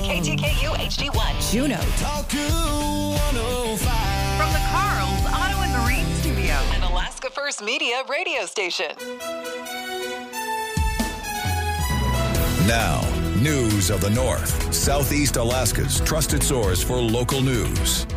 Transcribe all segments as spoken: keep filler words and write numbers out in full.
K T K U H D one. Juneau. Talk to one oh five. From the Carl's Auto and Marine Studio. And Alaska First Media radio station. Now, news of the North, Southeast Alaska's trusted source for local news.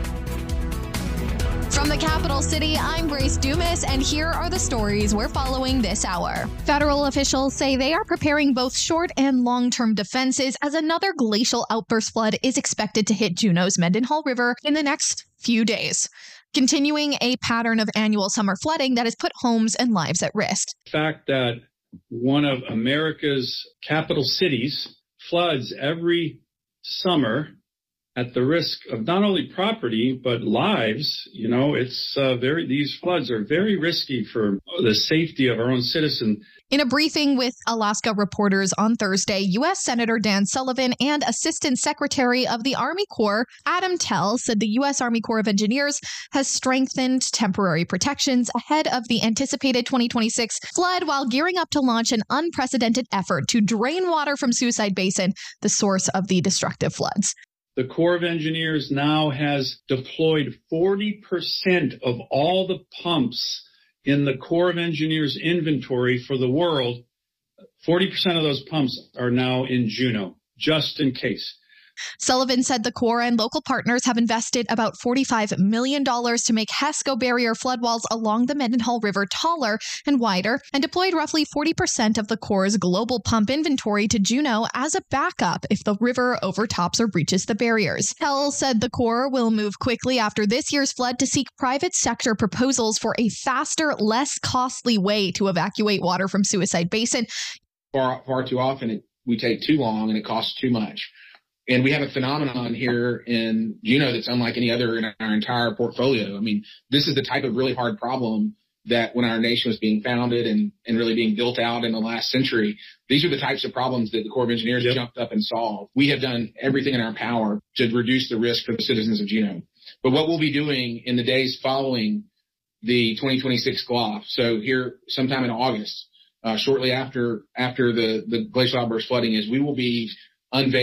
From the capital city, I'm Grace Dumas, and here are the stories we're following this hour. Federal officials say they are preparing both short and long-term defenses as another glacial outburst flood is expected to hit Juneau's Mendenhall River in the next few days, continuing a pattern of annual summer flooding that has put homes and lives at risk. The fact that one of America's capital cities floods every summer at the risk of not only property, but lives, you know, it's uh, very, these floods are very risky for the safety of our own citizens. In a briefing with Alaska reporters on Thursday, U S Senator Dan Sullivan and Assistant Secretary of the Army Corps, Adam Tell, said the U S Army Corps of Engineers has strengthened temporary protections ahead of the anticipated twenty twenty-six flood while gearing up to launch an unprecedented effort to drain water from Suicide Basin, the source of the destructive floods. The Corps of Engineers now has deployed forty percent of all the pumps in the Corps of Engineers inventory for the world. forty percent of those pumps are now in Juneau, just in case. Sullivan said the Corps and local partners have invested about forty-five million dollars to make HESCO barrier flood walls along the Mendenhall River taller and wider, and deployed roughly forty percent of the Corps' global pump inventory to Juneau as a backup if the river overtops or breaches the barriers. Tell said the Corps will move quickly after this year's flood to seek private sector proposals for a faster, less costly way to evacuate water from Suicide Basin. Far, far too often it, we take too long and it costs too much. And we have a phenomenon here in Juneau that's unlike any other in our entire portfolio. I mean, this is the type of really hard problem that when our nation was being founded and, and really being built out in the last century, these are the types of problems that the Corps of Engineers yep. jumped up and solved. We have done everything in our power to reduce the risk for the citizens of Juneau. But what we'll be doing in the days following the twenty twenty-six G L O F, so here sometime in August, uh, shortly after after the, the glacial outburst flooding, is we will be unveiling